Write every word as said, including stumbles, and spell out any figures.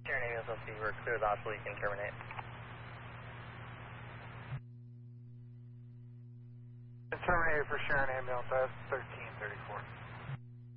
Sharon Ambulance, let's see, we're clear the hospital, you can terminate. Terminated for Sharon Ambulance, I have thirteen thirty-four.